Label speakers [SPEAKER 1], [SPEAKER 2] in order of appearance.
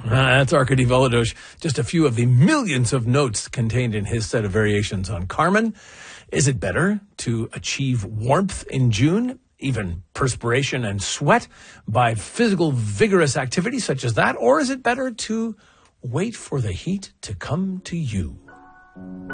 [SPEAKER 1] That's Arkady Volodosh. Just a few of the millions of notes contained in his set of variations on Carmen. Is it better to achieve warmth in June, even perspiration and sweat, by physical vigorous activity such as that? Or is it better to wait for the heat to come to you?